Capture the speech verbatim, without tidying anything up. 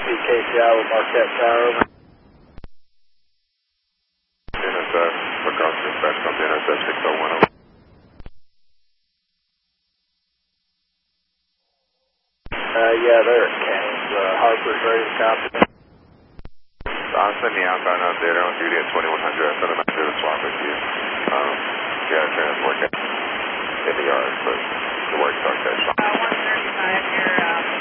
K C I will mark that tower over. N S F, across dispatch, come to N S F six oh one oh. Uh, yeah, they're at Canes. Uh, Harper's ready to copy. I'll send the outbound out there. They're on duty at twenty-one hundred. I sent them out there to swap with you. Um, yeah, transport in the yard, but the work starts at Uh, one thirty-five, you're, um,